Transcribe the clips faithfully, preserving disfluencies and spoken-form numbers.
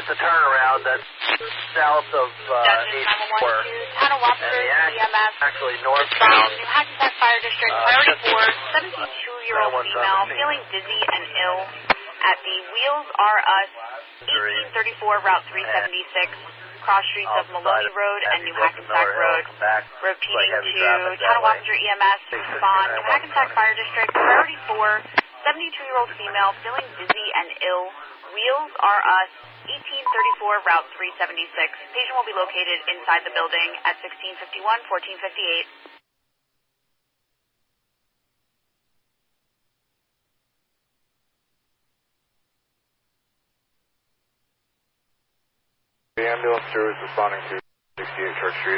it's a turnaround that's south of uh, eighty-four. Tanawapter E M S. Actually northbound. New Hackensack Fire District, priority four, seventy-two-year-old female, feeling dizzy and ill at the Wheels R Us, eighteen thirty-four Route three seventy-six, cross streets of Maloney Road and New Hackensack Road. Repeating to Tanawapter E M S, respond. New Hackensack Fire District, priority four, seventy-two-year-old female, feeling dizzy and ill. Wheels R Us, eighteen thirty-four Route three seventy-six. Patient will be located inside the building at sixteen fifty-one, fourteen fifty-eight. The ambulance crew is responding to sixty-eight Church Street.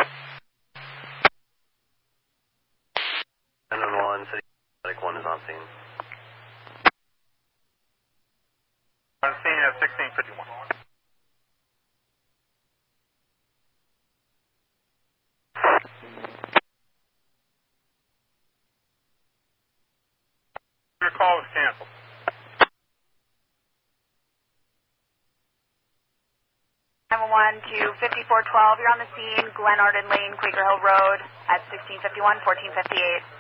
nine one one, City Medic one is on scene. On scene at sixteen fifty-one. Your call was canceled. nine one one to fifty-four twelve, you're on the scene, Glen Arden Lane, Quaker Hill Road at sixteen fifty-one, fourteen fifty-eight.